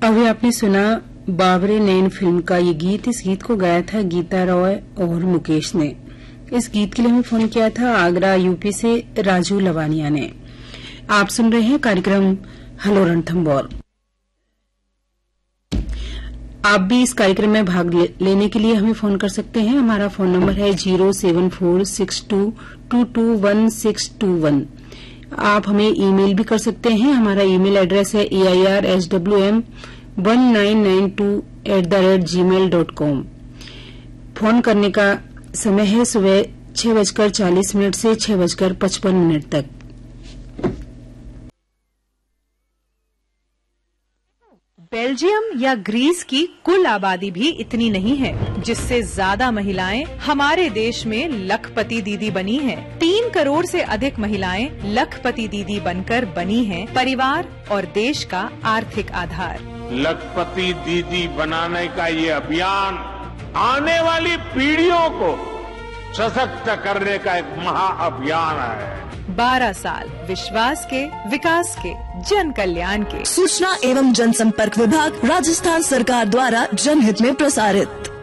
अभी आपने सुना बाबरे नैन फिल्म का ये गीत। इस गीत को गाया था गीता रॉय और मुकेश ने। इस गीत के लिए हमें फोन किया था आगरा यूपी से राजू लवानिया ने। आप सुन रहे हैं कार्यक्रम हेलो रणथंबोर। आप भी इस कार्यक्रम में भाग लेने के लिए हमें फोन कर सकते हैं। हमारा फोन नंबर है 07462221621। आप हमें ईमेल भी कर सकते हैं। हमारा ईमेल एड्रेस है airSWM1992@gmail.com। फोन करने का समय है सुबह 6:40 से 6:55 तक। बेल्जियम या ग्रीस की कुल आबादी भी इतनी नहीं है, जिससे ज्यादा महिलाएं हमारे देश में लखपति दीदी बनी हैं। 3 करोड़ से अधिक महिलाएं लखपति दीदी बनकर बनी हैं परिवार और देश का आर्थिक आधार। लखपति दीदी बनाने का ये अभियान आने वाली पीढ़ियों को सशक्त करने का एक महाअभियान है। 12 साल विश्वास के, विकास के, जन कल्याण के। सूचना एवं जनसंपर्क विभाग, राजस्थान सरकार द्वारा जनहित में प्रसारित।